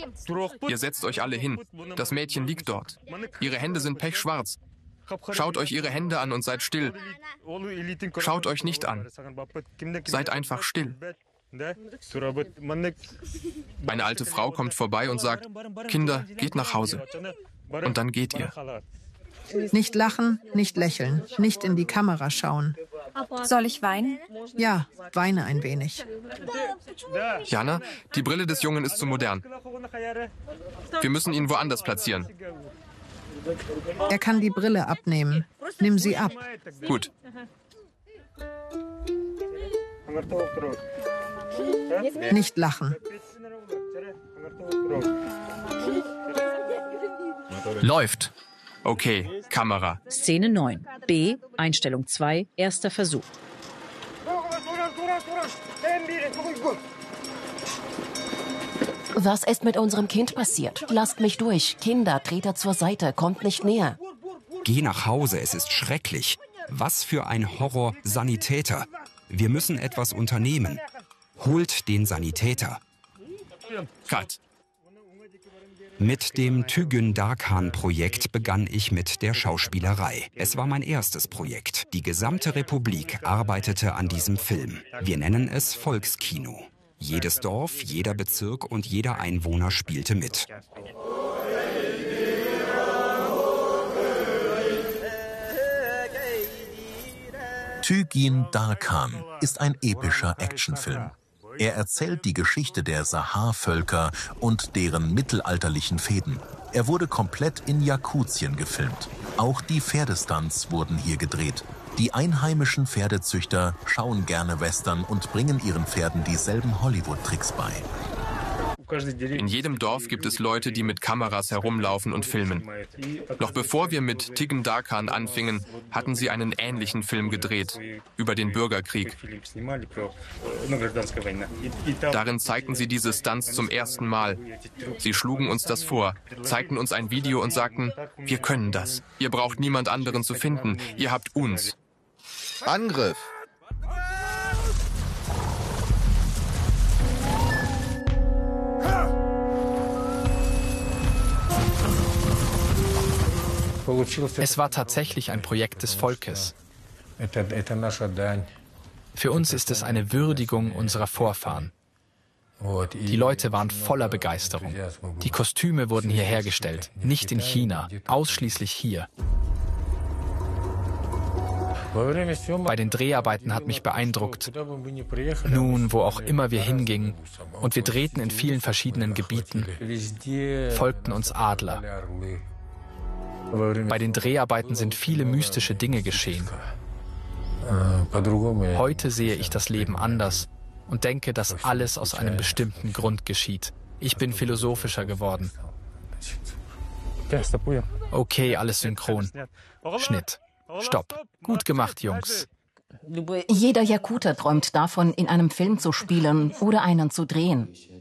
Ihr setzt euch alle hin. Das Mädchen liegt dort. Ihre Hände sind pechschwarz. Schaut euch ihre Hände an und seid still. Schaut euch nicht an. Seid einfach still. Eine alte Frau kommt vorbei und sagt, Kinder, geht nach Hause. Und dann geht ihr. Nicht lachen, nicht lächeln, nicht in die Kamera schauen. Soll ich weinen? Ja, weine ein wenig. Jana, die Brille des Jungen ist zu modern. Wir müssen ihn woanders platzieren. Er kann die Brille abnehmen. Nimm sie ab. Gut. Nicht lachen. Läuft. Okay, Kamera. Szene 9. B, Einstellung 2, erster Versuch. Was ist mit unserem Kind passiert? Lasst mich durch. Kinder, tretet zur Seite, kommt nicht näher. Geh nach Hause, es ist schrecklich. Was für ein Horror, Sanitäter. Wir müssen etwas unternehmen. Holt den Sanitäter. Cut. Mit dem Tügün Darkan-Projekt begann ich mit der Schauspielerei. Es war mein erstes Projekt. Die gesamte Republik arbeitete an diesem Film. Wir nennen es Volkskino. Jedes Dorf, jeder Bezirk und jeder Einwohner spielte mit. Tügün Darkan ist ein epischer Actionfilm. Er erzählt die Geschichte der Sahar-Völker und deren mittelalterlichen Fehden. Er wurde komplett in Jakutien gefilmt. Auch die Pferdestunts wurden hier gedreht. Die einheimischen Pferdezüchter schauen gerne Western und bringen ihren Pferden dieselben Hollywood-Tricks bei. In jedem Dorf gibt es Leute, die mit Kameras herumlaufen und filmen. Noch bevor wir mit Tügün Darkan anfingen, hatten sie einen ähnlichen Film gedreht, über den Bürgerkrieg. Darin zeigten sie diese Stunts zum ersten Mal. Sie schlugen uns das vor, zeigten uns ein Video und sagten, wir können das. Ihr braucht niemand anderen zu finden, ihr habt uns. Angriff! Es war tatsächlich ein Projekt des Volkes. Für uns ist es eine Würdigung unserer Vorfahren. Die Leute waren voller Begeisterung. Die Kostüme wurden hier hergestellt, nicht in China, ausschließlich hier. Bei den Dreharbeiten hat mich beeindruckt, nun, wo auch immer wir hingingen, und wir drehten in vielen verschiedenen Gebieten, folgten uns Adler. Bei den Dreharbeiten sind viele mystische Dinge geschehen. Heute sehe ich das Leben anders und denke, dass alles aus einem bestimmten Grund geschieht. Ich bin philosophischer geworden. Okay, alles synchron. Schnitt. Stopp. Gut gemacht, Jungs. Jeder Jakute träumt davon, in einem Film zu spielen oder einen zu drehen.